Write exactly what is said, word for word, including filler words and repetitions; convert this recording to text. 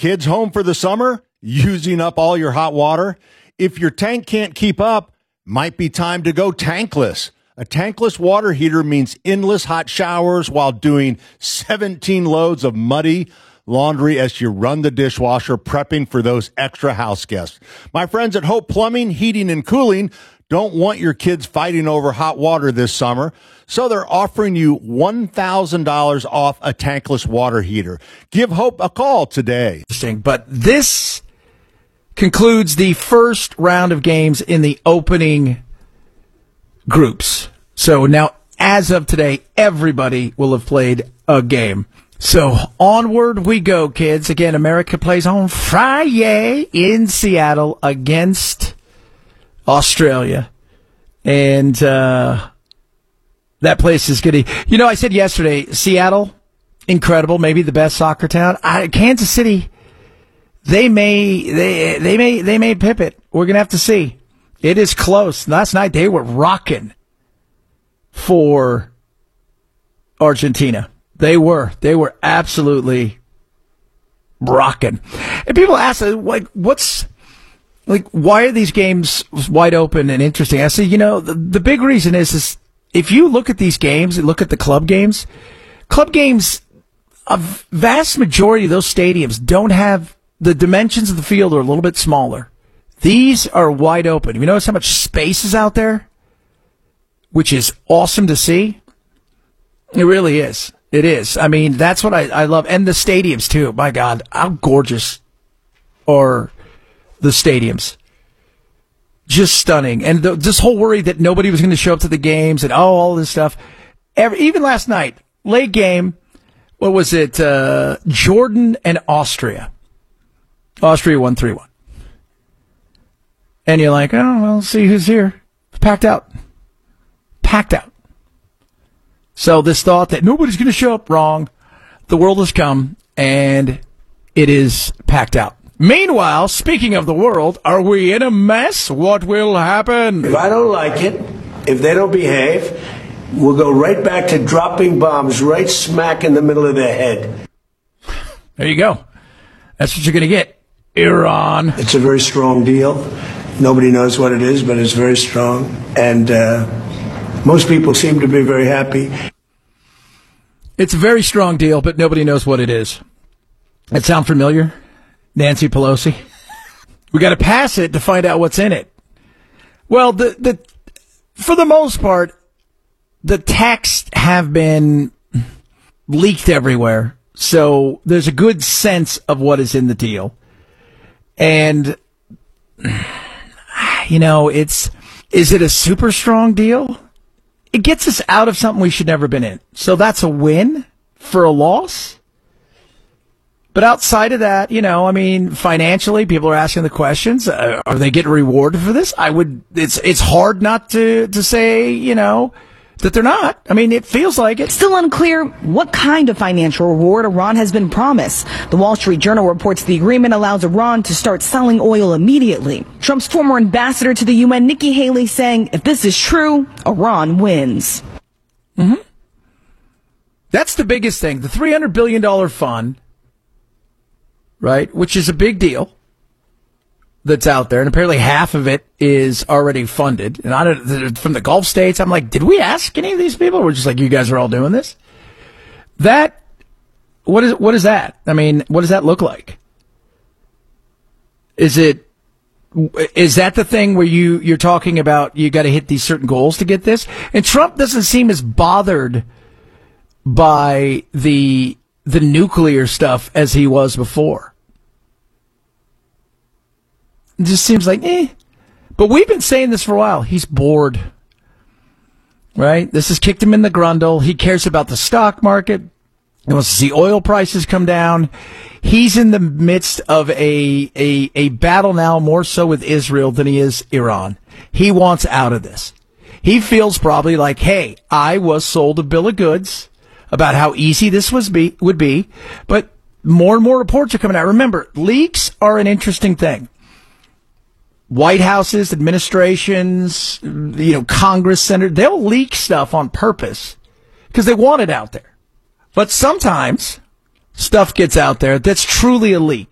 kids home for the summer? Using up all your hot water? If your tank can't keep up, might be time to go tankless. A tankless water heater means endless hot showers while doing seventeen loads of muddy laundry as you run the dishwasher, prepping for those extra house guests. My friends at Hope Plumbing, Heating, and Cooling don't want your kids fighting over hot water this summer, so they're offering you one thousand dollars off a tankless water heater. Give Hope a call today. Interesting, but this concludes the first round of games in the opening groups. So now, as of today, everybody will have played a game. So onward we go, kids. Again, America plays on Friday in Seattle against Australia. And uh, that place is good. You know, I said yesterday, Seattle, incredible, maybe the best soccer town. I, Kansas City, they may, they, they may, they may pip it. We're going to have to see. It is close. Last night they were rocking for Argentina. They were. They were absolutely rocking. And people ask, like, what's, like, why are these games wide open and interesting? I say, you know, the, the big reason is, is if you look at these games and look at the club games, club games, a vast majority of those stadiums don't have, the dimensions of the field are a little bit smaller. These are wide open. You notice how much space is out there? Which is awesome to see. It really is. It is. I mean, that's what I, I love. And the stadiums, too. My God, how gorgeous are the stadiums. Just stunning. And the, this whole worry that nobody was going to show up to the games and, oh, all this stuff. Every, even last night, late game, what was it? Uh, Jordan and Austria. Austria won three one. And you're like, oh, well, see who's here. Packed out. Packed out. So this thought that nobody's going to show up, wrong. The world has come, and it is packed out. Meanwhile, speaking of the world, are we in a mess? What will happen? If I don't like it, if they don't behave, we'll go right back to dropping bombs right smack in the middle of their head. There you go. That's what you're going to get. Iran. It's a very strong deal. Nobody knows what it is, but it's very strong. And uh, most people seem to be very happy. It's a very strong deal, but nobody knows what it is. That sound familiar? Nancy Pelosi? We got to pass it to find out what's in it. Well, the the for the most part, the texts have been leaked everywhere, so there's a good sense of what is in the deal. And, you know, it's, is it a super strong deal? It gets us out of something we should never been in. So that's a win for a loss. But outside of that, you know, I mean, financially, people are asking the questions. Uh, are they getting rewarded for this? I would, it's, it's hard not to, to say, you know, that they're not. I mean, it feels like it. Still unclear what kind of financial reward Iran has been promised. The Wall Street Journal reports the agreement allows Iran to start selling oil immediately. Trump's former ambassador to the U N, Nikki Haley, saying if this is true, Iran wins. Mm-hmm. That's the biggest thing. The three hundred billion dollars fund, right, which is a big deal that's out there, and apparently half of it is already funded. And I don't, from the Gulf states, I'm like, did we ask any of these people? We're just like, you guys are all doing this? That, what is what is that? I mean, what does that look like? Is it, is that the thing where you, you're talking about you got to hit these certain goals to get this? And Trump doesn't seem as bothered by the the nuclear stuff as he was before. It just seems like, eh. But we've been saying this for a while. He's bored. Right? This has kicked him in the grundle. He cares about the stock market. He wants to see oil prices come down. He's in the midst of a, a, a battle now, more so with Israel than he is Iran. He wants out of this. He feels probably like, hey, I was sold a bill of goods about how easy this was be, would be, but more and more reports are coming out. Remember, leaks are an interesting thing. White Houses, administrations, you know, Congress, Senator, they'll leak stuff on purpose because they want it out there. But sometimes stuff gets out there that's truly a leak.